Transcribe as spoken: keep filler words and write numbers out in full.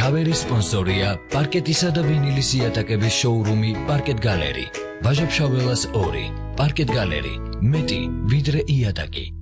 დავერის სპონსორია პარკეტისა და ვინილის იატაკების შოურუმი პარკეტ გალერი. ვაჟა-ფშაველას ორი. პარკეტ გალერი. მეტი ვიდრე იატაკი.